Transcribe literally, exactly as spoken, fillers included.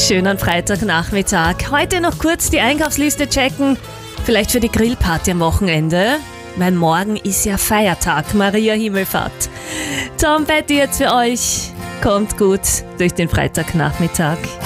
Schönen Freitagnachmittag. Heute noch kurz die Einkaufsliste checken. Vielleicht für die Grillparty am Wochenende. Weil morgen ist ja Feiertag, Maria Himmelfahrt. Tom Petty jetzt für euch. Kommt gut durch den Freitagnachmittag.